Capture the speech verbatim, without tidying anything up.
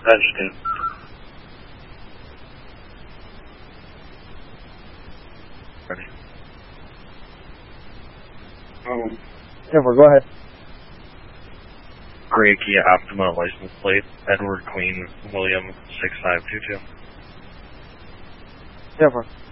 Registered. Ready. Um, Denver, go ahead. Gray Kia Optima license plate, Edward Queen William six five two two. Denver.